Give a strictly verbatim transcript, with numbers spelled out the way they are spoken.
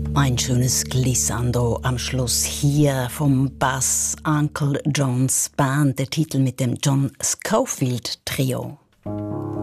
Ein schönes Glissando am Schluss hier vom Bass Uncle John's Band, der Titel mit dem John Scofield Trio.